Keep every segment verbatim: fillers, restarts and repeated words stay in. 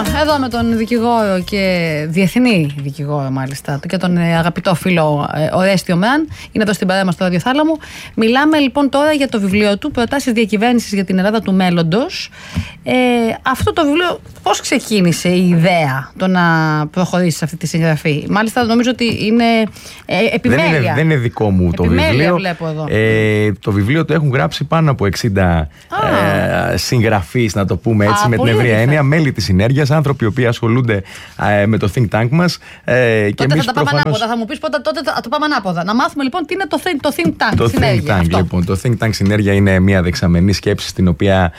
Λοιπόν, εδώ με τον δικηγόρο και διεθνή δικηγόρο μάλιστα και τον αγαπητό φίλο Ορέστη Ομράν, είναι εδώ στην παρέα μας στο ραδιοθάλαμο. Μιλάμε λοιπόν τώρα για το βιβλίο του, Προτάσεις Διακυβέρνησης για την Ελλάδα του Μέλλοντος. Ε, αυτό το βιβλίο, πώς ξεκίνησε η ιδέα το να προχωρήσει σε αυτή τη συγγραφή? Μάλιστα νομίζω ότι είναι ε, επιμέλεια. Δεν είναι, δεν είναι δικό μου το επιμέλεια βιβλίο. Βλέπω εδώ. Ε, το βιβλίο το έχουν γράψει πάνω από εξήντα ε, συγγραφείς, να το πούμε έτσι, Α, με την ευρία έννοια, μέλη της Συνέργειας, άνθρωποι οι οποίοι ασχολούνται ε, με το think tank μας. Ε, τότε και θα τα πάμε προφανώς... ανάποδα. Θα μου πεις πότε τότε θα το πάμε ανάποδα. Να μάθουμε λοιπόν τι είναι το think, το think tank. Το Συνέργεια, think tank, αυτό. λοιπόν. Το think tank Συνέργεια είναι μια δεξαμενή σκέψη, στην οποία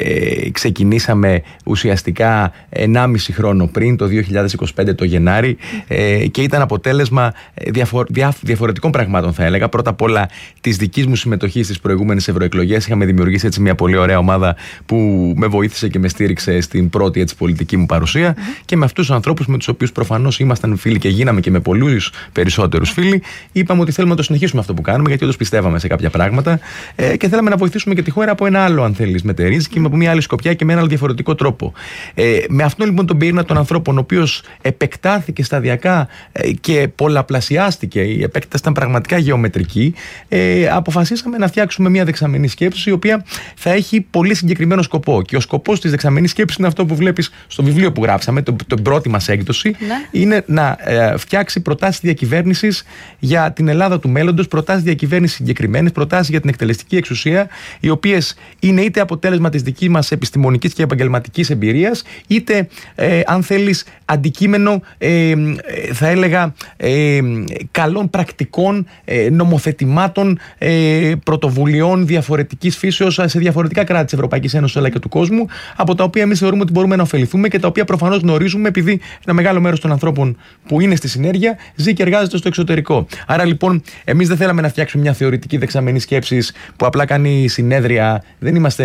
ε, ξεκινήσαμε ουσιαστικά ενάμιση χρόνο πριν, το δύο χιλιάδες είκοσι πέντε το Γενάρη, ε, και ήταν αποτέλεσμα διαφορ, δια, διαφορετικών πραγμάτων, θα έλεγα. Πρώτα απ' όλα της δικής μου συμμετοχής στις προηγούμενες ευρωεκλογές. Είχαμε δημιουργήσει έτσι μια πολύ ωραία ομάδα που με βοήθησε και με στήριξε στην πρώτη έτσι, πολιτική μου παρουσία. Mm-hmm. Και με αυτούς τους ανθρώπους, με τους οποίους προφανώς ήμασταν φίλοι και γίναμε και με πολλούς περισσότερους φίλοι, είπαμε ότι θέλουμε να το συνεχίσουμε αυτό που κάνουμε, γιατί όντως πιστεύαμε σε κάποια πράγματα ε, και θέλαμε να βοηθήσουμε και τη χώρα από ένα άλλο, αν θέλεις, μετερίζει και από μια άλλη σκοπιά και με ένα άλλο διαφορετικό τρόπο. Ε, με αυτόν λοιπόν τον πυρήνα των ανθρώπων, ο οποίος επεκτάθηκε σταδιακά ε, και πολλαπλασιάστηκε, η επέκταση ήταν πραγματικά γεωμετρική, ε, αποφασίσαμε να φτιάξουμε μια δεξαμενή σκέψη, η οποία θα έχει πολύ συγκεκριμένο σκοπό. Και ο σκοπός της δεξαμενής σκέψης είναι αυτό που βλέπεις στο βιβλίο που γράψαμε, το, το πρώτη μας έκδοση, ναι. Είναι να ε, φτιάξει προτάσεις διακυβέρνησης για την Ελλάδα του μέλλοντος, προτάσεις διακυβέρνησης συγκεκριμένες, προτάσεις για την εκτελεστική εξουσία, οι οποίες είναι είτε αποτέλεσμα της δικής μας επιστημονικής και επαγγελματικής εμπειρίας, είτε, ε, αν θέλεις, αντικείμενο, ε, θα έλεγα, ε, καλών πρακτικών, ε, νομοθετημάτων, ε, πρωτοβουλειών διαφορετικής φύσεως σε διαφορετικά κράτη της Ευρωπαϊκής Ένωσης αλλά και του κόσμου, από τα οποία εμείς θεωρούμε ότι μπορούμε να ωφεληθούμε και τα οποία προφανώς γνωρίζουμε, επειδή ένα μεγάλο μέρος των ανθρώπων που είναι στη Συνέργεια ζει και εργάζεται στο εξωτερικό. Άρα λοιπόν, εμείς δεν θέλαμε να φτιάξουμε μια θεωρητική δεξαμενή σκέψης που απλά κάνει συνέδρια. Δεν είμαστε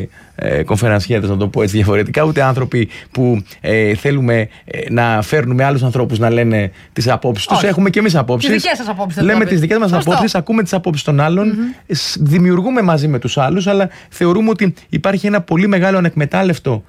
ε, κονφερανσιέτες, να το πω έτσι διαφορετικά, ούτε άνθρωποι που ε, θέλουμε ε, να φέρνουμε άλλους ανθρώπους να λένε τις απόψεις τους. Έχουμε και εμείς απόψεις. Τις δικές σας απόψεις. Λέμε τις δικές μας απόψεις, ακούμε τις απόψεις των άλλων, mm-hmm. δημιουργούμε μαζί με τους άλλους, αλλά θεωρούμε ότι υπάρχει ένα πολύ μεγάλο ανεκμετάλλευτο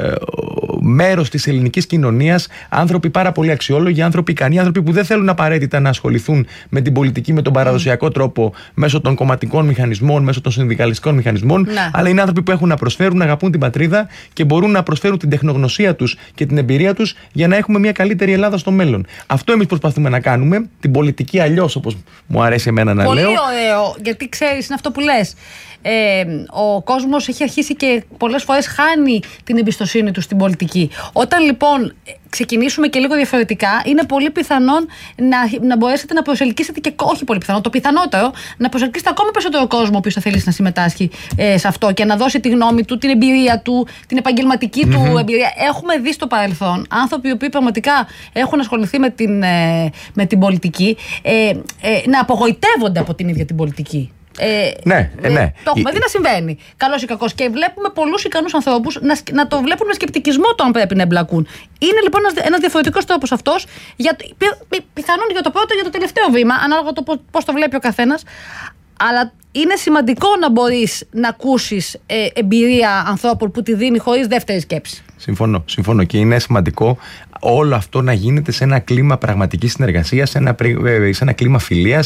μέρος της ελληνικής κοινωνίας, άνθρωποι πάρα πολύ αξιόλογοι, άνθρωποι ικανοί, άνθρωποι που δεν θέλουν απαραίτητα να ασχοληθούν με την πολιτική με τον παραδοσιακό τρόπο, μέσω των κομματικών μηχανισμών, μέσω των συνδικαλιστικών μηχανισμών, ναι. Αλλά είναι άνθρωποι που έχουν να προσφέρουν, να αγαπούν την πατρίδα και μπορούν να προσφέρουν την τεχνογνωσία τους και την εμπειρία τους για να έχουμε μια καλύτερη Ελλάδα στο μέλλον. Αυτό εμείς προσπαθούμε να κάνουμε, την πολιτική αλλιώς, όπως μου αρέσει εμένα να πολύ λέω. Πολύ ωραίο, γιατί ξέρεις, είναι αυτό που λες. Ε, ο κόσμος έχει αρχίσει και πολλές φορές χάνει την εμπιστοσύνη του στην πολιτική. Όταν λοιπόν ξεκινήσουμε και λίγο διαφορετικά, είναι πολύ πιθανόν να, να μπορέσετε να προσελκύσετε και όχι πολύ πιθανό, το πιθανότερο να προσελκύσετε ακόμα περισσότερο κόσμο ο οποίος θα θέλει να συμμετάσχει ε, σε αυτό και να δώσει τη γνώμη του, την εμπειρία του, την επαγγελματική mm-hmm. του εμπειρία. Έχουμε δει στο παρελθόν άνθρωποι οι οποίοι πραγματικά έχουν ασχοληθεί με την, ε, με την πολιτική ε, ε, να απογοητεύονται από την ίδια την πολιτική. Ε, ναι, ε, ναι. Το έχουμε δει να συμβαίνει. Καλώς ή κακώς. Και βλέπουμε πολλούς ικανούς ανθρώπους να, να το βλέπουν με σκεπτικισμό το αν πρέπει να εμπλακούν. Είναι λοιπόν ένας, ένας διαφορετικός τρόπος αυτός, για, πι, πι, πιθανόν για το πρώτο, για το τελευταίο βήμα, ανάλογα το πώς το βλέπει ο καθένας. Αλλά είναι σημαντικό να μπορείς να ακούσεις ε, εμπειρία ανθρώπων που τη δίνει χωρίς δεύτερη σκέψη. Συμφωνώ, συμφωνώ και είναι σημαντικό όλο αυτό να γίνεται σε ένα κλίμα πραγματικής συνεργασίας, σε ένα, σε ένα κλίμα φιλίας,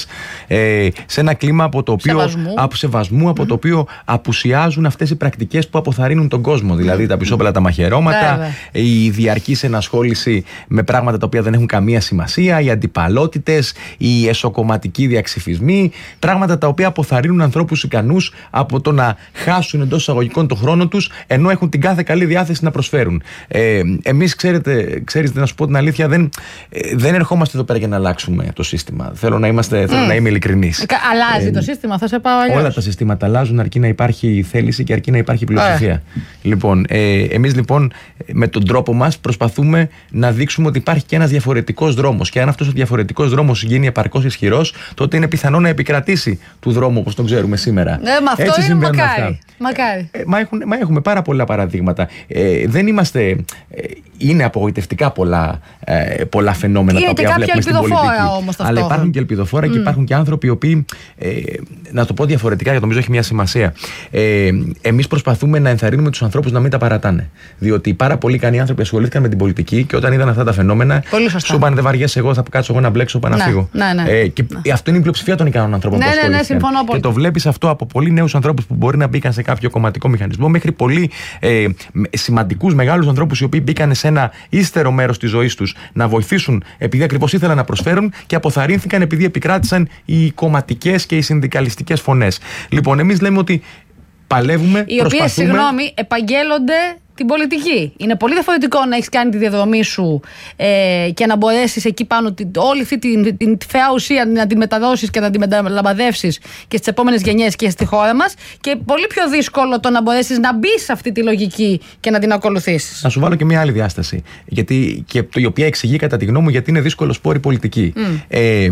σε ένα κλίμα από το οποίο, σεβασμού, από, σεβασμού, από mm. το οποίο απουσιάζουν αυτές οι πρακτικές που αποθαρρύνουν τον κόσμο. Mm. Δηλαδή τα πισόπελα, τα μαχαιρώματα, yeah, η διαρκής ενασχόληση με πράγματα τα οποία δεν έχουν καμία σημασία, οι αντιπαλότητες, οι εσωκομματικοί διαξυφισμοί, πράγματα τα οποία αποθαρρύνουν ανθρώπους ικανούς από το να χάσουν εντός εισαγωγικών τον χρόνο τους, ενώ έχουν την κάθε καλή διάθεση να προσφέρουν. Ε, εμείς, ξέρετε, ξέρετε, να σου πω την αλήθεια, δεν, δεν ερχόμαστε εδώ πέρα για να αλλάξουμε το σύστημα. Θέλω να, είμαστε, mm. θέλω να είμαι ειλικρινής. Αλλάζει ε, το σύστημα, θα σε πάω αλλιώς. Όλα τα συστήματα αλλάζουν αρκεί να υπάρχει θέληση και αρκεί να υπάρχει πλειοψηφία. Ε. Λοιπόν, ε, εμείς λοιπόν με τον τρόπο μας προσπαθούμε να δείξουμε ότι υπάρχει και ένας διαφορετικός δρόμος. Και αν αυτός ο διαφορετικός δρόμος γίνει επαρκώς ισχυρός, τότε είναι πιθανό να επικρατήσει του δρόμου, όπως τον ξέρουμε σήμερα. Ναι, μα αυτό Έτσι είναι συμβαίνουν μακάρι. αυτά. μακάρι. Ε, μα, έχουν, μα έχουμε πάρα πολλά παραδείγματα. Ε, δεν είμαστε. Ε, είναι απογοητευτικά πολλά, ε, πολλά φαινόμενα Είναι τα οποία βλέπουμε στην πολιτική. Όμως, αλλά υπάρχουν και ελπιδοφόρα mm. και υπάρχουν και άνθρωποι οι οποίοι. Ε, να το πω διαφορετικά, γιατί νομίζω έχει μια σημασία. Ε, Εμείς προσπαθούμε να ενθαρρύνουμε τους ανθρώπους να μην τα παρατάνε. Διότι πάρα πολλοί ικανοί άνθρωποι ασχολήθηκαν με την πολιτική και όταν είδαν αυτά τα φαινόμενα. Σου είπαν δεν βαριέσαι, εγώ θα κάτσω εγώ να μπλέξω, πάω να φύγω. Ναι, ναι. Ε, και ναι. Αυτό είναι η πλειοψηφία των ικανών ανθρώπων ναι, που ασχολήθηκαν. Ναι, ναι, συμφωνώ πολύ. Και το βλέπεις αυτό από πολλοί νέους ανθρώπους που μπορεί να μπήκαν σε κάποιο κομματικό μηχανισμό μέχρι πολύ ε, σημαντικούς μεγάλους ανθρώπους οι οποίοι μπήκαν σε ένα ύστερο μέρος της ζωής τους να βοηθήσουν επειδή ακριβώς ήθελαν να προσφέρουν και αποθαρρύνθηκαν επειδή επικράτησαν οι κομματικές και οι συνδικαλιστικές φωνές. Λοιπόν, εμείς λέμε ότι παλεύουμε, οι οποίες, συγγνώμη, επαγγέλλονται την πολιτική. Είναι πολύ διαφορετικό να έχεις κάνει τη διαδρομή σου ε, και να μπορέσεις εκεί πάνω την, όλη αυτή την, την φαιά ουσία να την μεταδώσεις και να την μεταλαμπαδεύσεις και στις επόμενες γενιές και στη χώρα μας, και πολύ πιο δύσκολο το να μπορέσεις να μπεις σε αυτή τη λογική και να την ακολουθήσεις. Να σου βάλω και μια άλλη διάσταση, γιατί, και, η οποία εξηγεί κατά τη γνώμη μου γιατί είναι δύσκολο σπόρη πολιτική. Mm. Ε,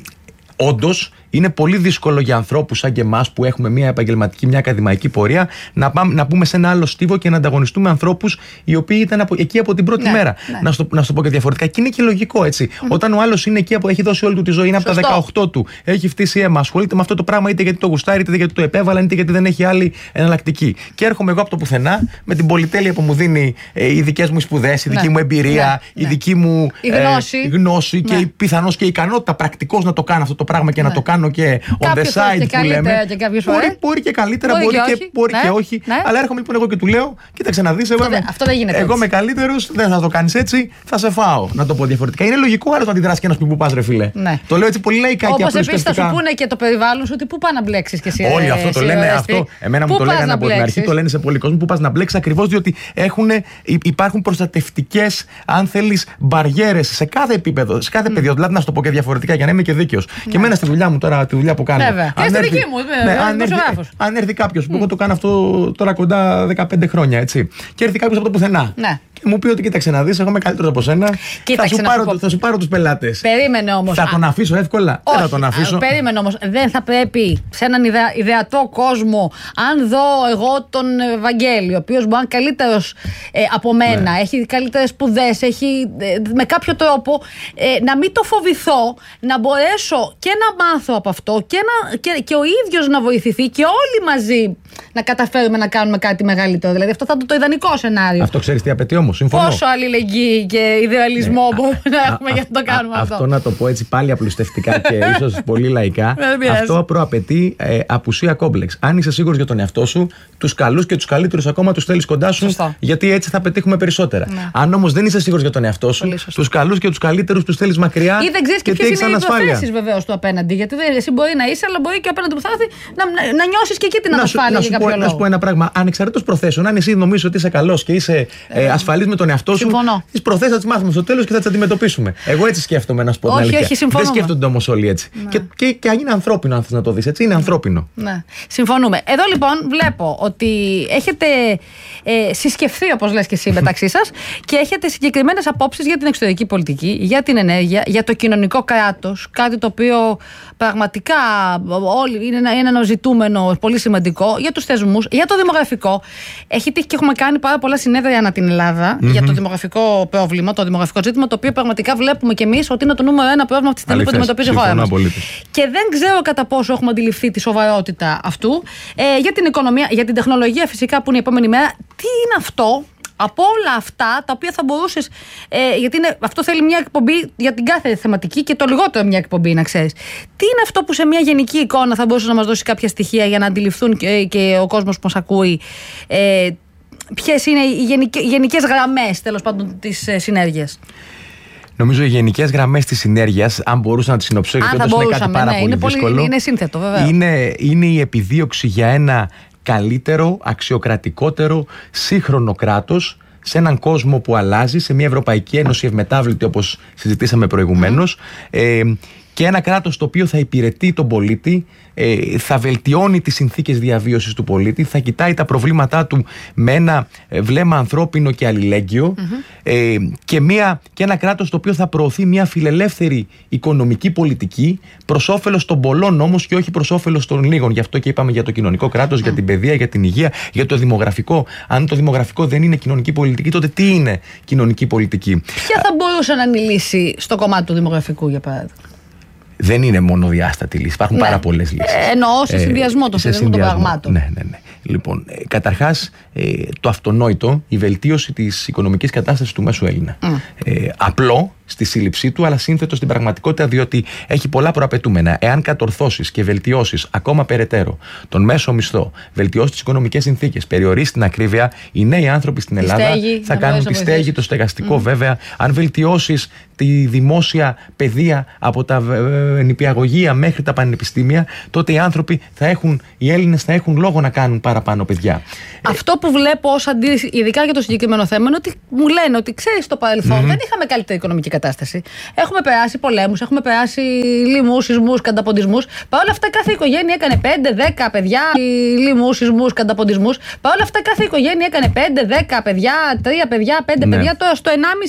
όντως, είναι πολύ δύσκολο για ανθρώπους σαν και εμάς που έχουμε μια επαγγελματική, μια ακαδημαϊκή πορεία να, πάμε, να πούμε σε ένα άλλο στίβο και να ανταγωνιστούμε ανθρώπους οι οποίοι ήταν από, εκεί από την πρώτη ναι, μέρα. Ναι. Να, στο, να στο πω και διαφορετικά. Και είναι και λογικό, έτσι. Mm. Όταν ο άλλος είναι εκεί, έχει δώσει όλη του τη ζωή, είναι Σωστό. από τα δεκαοκτώ του, έχει φτύσει αίμα, ασχολείται με αυτό το πράγμα είτε γιατί το γουστάρει, είτε γιατί το επέβαλαν, είτε γιατί δεν έχει άλλη εναλλακτική. Και έρχομαι εγώ από το πουθενά με την πολυτέλεια που μου δίνει ε, οι δικές μου σπουδές, η δική ναι. μου εμπειρία, ναι. η δική μου η γνώση, ε, γνώση ναι. και πιθανώς και η ικανότητα πρακτικώς να το κάνω αυτό το πράγμα και ναι. να το κάνω και on the side που λέμε. Και μπορεί, μπορεί και καλύτερα, μπορεί, μπορεί και, και, μπορεί ναι, και όχι. Ναι. Αλλά έρχομαι λοιπόν εγώ και του λέω: κοίταξε να δεις, εγώ, αυτό, αυτό δεν γίνεται. Εγώ είμαι καλύτερος, δεν θα το κάνεις έτσι, θα σε φάω. Να το πω διαφορετικά. Είναι λογικό άλλο να αντιδράσει και ένα πει που πας, ρε φίλε. Ναι. Το λέω έτσι πολύ λαϊκά και απλά. Όπως επίσης θα σου πούνε και το περιβάλλον σου ότι πού πας να μπλέξεις κι εσύ. Όλοι αυτό το λένε. Αυτό. Εμένα μου το λέγανε από την αρχή, το λένε σε πολλοί κόσμο. Πού πας να μπλέξεις ακριβώς διότι υπάρχουν προστατευτικές, αν θέλεις, μπαριέρες σε κάθε επίπεδο, σε κάθε πεδίο. Δηλαδή να σου το πω και διαφορετικά για να είμαι και δίκαιος. Και εμένα στη δουλειά μου τώρα, τη δουλειά που κάνω. Και στη δική μου, αν έρθει κάποιος που εγώ το κάνω αυτό τώρα κοντά δεκαπέντε χρόνια, έτσι. Και έρθει κάποιος από το πουθενά. Ναι. Και μου πει ότι κοίταξε να δεις, εγώ είμαι καλύτερος από σένα. Θα σου, πάρω, θα σου πάρω τους πελάτες. Περίμενε όμως. Θα τον αφήσω εύκολα. Όχι, δεν θα τον αφήσω. Περίμενε όμως. Δεν θα πρέπει σε έναν ιδεα, ιδεατό κόσμο, αν δω εγώ τον Βαγγέλη, ο οποίος μπορεί να είναι καλύτερος ε, από μένα, ναι. έχει καλύτερες σπουδές, έχει ε, με κάποιο τρόπο ε, να μην το φοβηθώ, να μπορέσω και να μάθω από αυτό και, να, και, και ο ίδιος να βοηθηθεί και όλοι μαζί να καταφέρουμε να κάνουμε κάτι μεγαλύτερο. Δηλαδή αυτό θα είναι το ιδανικό σενάριο. Αυτό ξέρεις τι απαιτεί όμως, συμφωνώ. Πόσο αλληλεγγύη και ιδεαλισμό ναι. μπορούμε να έχουμε α, για να το κάνουμε α, αυτό. Αυτό να το πω έτσι πάλι απλουστευτικά και ίσως πολύ λαϊκά. Αυτό προαπαιτεί ε, απουσία κόμπλεξ. Αν είσαι σίγουρος για τον εαυτό σου, τους καλούς και τους καλύτερους ακόμα τους θέλεις κοντά σου, Σωστό. γιατί έτσι θα πετύχουμε περισσότερα. Ναι. Αν όμως δεν είσαι σίγουρος για τον εαυτό σου, τους καλούς και τους καλύτερους τους θέλεις μακριά. Ή δεν ξέρεις και ποιες είναι οι προθέσεις βεβαίως του απέναντι. Γιατί δεν, εσύ μπορεί να είσαι, αλλά μπορεί και απέναντι που θα έρθει να, να, να νιώσεις και εκεί την ανασφάλεια για κάποιο λόγο. Να σου πω ένα πράγμα. Ανεξαρτήτως προθέσεων, αν εσύ νομίζεις ότι είσαι καλός και είσαι ε, ασφαλής με τον εαυτό σου, τις προθέσεις θα τις μάθουμε στο τέλος και θα τις αντιμετωπίσουμε. Εγώ έτσι σκέφτομαι, να σου πω την αλήθεια. Όχι, συμφωνούμε. Δεν σκέφτονται όμως όλοι έτσι. Ναι. Και, και, και είναι ανθρώπινο, αν θες να το δεις έτσι. Είναι ανθρώπινο. Ναι. Συμφωνούμε. Εδώ λοιπόν βλέπω ότι έχετε ε, συσκεφθεί, όπως λες και εσύ, μεταξύ σας και έχετε συγκεκριμένες απόψεις για την εξωτερική πολιτική, για την ενέργεια, για το κοινωνικό κράτος. Κάτι το οποίο πραγματικά όλοι είναι ένα, ένα ζητούμενο πολύ σημαντικό για τους θεσμούς, για το δημογραφικό. Έχει τύχει και έχουμε κάνει πάρα πολλά συνέδρια ανά την Ελλάδα mm-hmm. για το δημογραφικό πρόβλημα, το δημογραφικό ζήτημα, το οποίο πραγματικά βλέπουμε κι εμείς ότι είναι το νούμερο ένα πρόβλημα αυτή τη στιγμή που αντιμετωπίζει η χώρα μας. Και δεν ξέρω κατά πόσο έχουμε αντιληφθεί τη σοβαρότητα αυτού. Ε, για την οικονομία, για την τεχνολογία φυσικά που είναι η επόμενη μέρα. Τι είναι αυτό? Από όλα αυτά τα οποία θα μπορούσες. Ε, γιατί είναι, αυτό θέλει μια εκπομπή για την κάθε θεματική και το λιγότερο μια εκπομπή, να ξέρεις. Τι είναι αυτό που σε μια γενική εικόνα θα μπορούσε να μας δώσει κάποια στοιχεία για να αντιληφθούν και, και ο κόσμος που μας ακούει. Ε, ποιες είναι οι γενικές, γενικές γραμμές τέλος πάντων της ε, συνέργειας? Νομίζω οι γενικές γραμμές της συνέργειας, αν μπορούσα να τις συνοψίσω, γιατί όντως είναι κάτι πάρα ναι, πολύ είναι δύσκολο. Πολύ, είναι σύνθετο, βέβαια. Είναι, είναι η επιδίωξη για ένα καλύτερο, αξιοκρατικότερο, σύγχρονο κράτος σε έναν κόσμο που αλλάζει, σε μια Ευρωπαϊκή Ένωση ευμετάβλητη όπως συζητήσαμε προηγουμένως. Mm. Ε, και ένα κράτος το οποίο θα υπηρετεί τον πολίτη, ε, θα βελτιώνει τις συνθήκες διαβίωσης του πολίτη, θα κοιτάει τα προβλήματά του με ένα βλέμμα ανθρώπινο και αλληλέγγυο, mm-hmm. ε, και, μια, και ένα κράτος το οποίο θα προωθεί μια φιλελεύθερη οικονομική πολιτική προς όφελος των πολλών όμως και όχι προς όφελος των λίγων. Γι' αυτό και είπαμε για το κοινωνικό κράτος, mm. για την παιδεία, για την υγεία, για το δημογραφικό. Αν το δημογραφικό δεν είναι κοινωνική πολιτική, τότε τι είναι κοινωνική πολιτική? Ποια θα μπορούσε να είναι η λύση στο κομμάτι του δημογραφικού, για παράδειγμα? Δεν είναι μόνο διάστατη λύση. Υπάρχουν ναι. πάρα πολλές λύσεις. Ε, εννοώ σε συνδυασμό, το συνδυασμό των πραγμάτων. Ναι, ναι, ναι. Λοιπόν, ε, καταρχάς, ε, το αυτονόητο, η βελτίωση της οικονομικής κατάστασης του μέσου Έλληνα. Mm. Ε, απλό στη σύλληψή του, αλλά σύνθετο στην πραγματικότητα, διότι έχει πολλά προαπαιτούμενα. Εάν κατορθώσεις και βελτιώσεις ακόμα περαιτέρω τον μέσο μισθό, βελτιώσεις τις οικονομικές συνθήκες, περιορίσεις την ακρίβεια, οι νέοι άνθρωποι στην Ελλάδα στέγη, θα κάνουν τη στέγη, το στεγαστικό mm. βέβαια. Αν βελτιώσεις τη δημόσια παιδεία από τα νηπιαγωγεία μέχρι τα πανεπιστήμια, τότε οι άνθρωποι θα έχουν, οι Έλληνες θα έχουν λόγο να κάνουν παραπάνω παιδιά. Αυτό που βλέπω ως αντίρρηση, ειδικά για το συγκεκριμένο θέμα, είναι ότι μου λένε ότι ξέρεις, στο παρελθόν mm-hmm. δεν είχαμε καλύτερη οικονομική κατάσταση. Έχουμε περάσει πολέμους, έχουμε περάσει λοιμούς, σεισμούς, καταποντισμούς. Παρ' όλα αυτά, κάθε οικογένεια έκανε πέντε δέκα παιδιά, λοιμούς, σεισμούς, καταποντισμούς. Παρ' όλα αυτά, κάθε οικογένεια έκανε πέντε δέκα παιδιά, τρία παιδιά, πέντε ναι. παιδιά. Τώρα στο ενάμιση